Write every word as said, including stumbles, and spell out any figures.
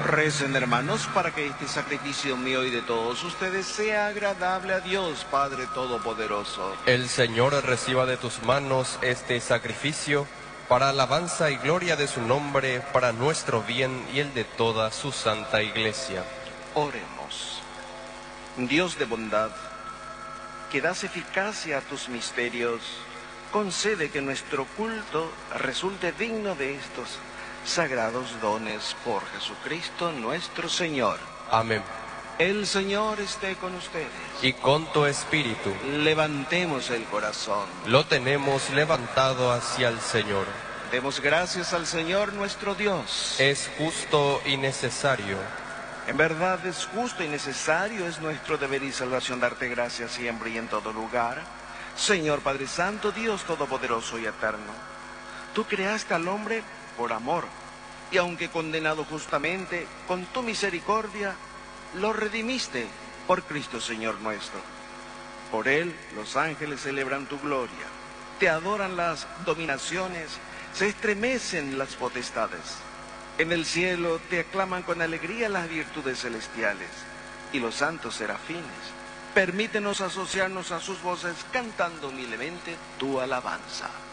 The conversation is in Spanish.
Recen, hermanos, para que este sacrificio mío y de todos ustedes sea agradable a Dios, Padre Todopoderoso. El Señor reciba de tus manos este sacrificio para alabanza y gloria de su nombre, para nuestro bien y el de toda su santa Iglesia. Oremos. Dios de bondad, que das eficacia a tus misterios, concede que nuestro culto resulte digno de estos sagrados dones por Jesucristo nuestro Señor. Amén. El Señor esté con ustedes. Y con tu espíritu. Levantemos el corazón. Lo tenemos levantado hacia el Señor. Demos gracias al Señor nuestro Dios. Es justo y necesario. En verdad es justo y necesario, es nuestro deber y salvación darte gracias siempre y en todo lugar. Señor Padre Santo, Dios Todopoderoso y Eterno, tú creaste al hombre por amor, y aunque condenado justamente, con tu misericordia, lo redimiste por Cristo Señor nuestro. Por él los ángeles celebran tu gloria, te adoran las dominaciones, se estremecen las potestades. En el cielo te aclaman con alegría las virtudes celestiales, y los santos serafines. Permítenos asociarnos a sus voces cantando humildemente tu alabanza.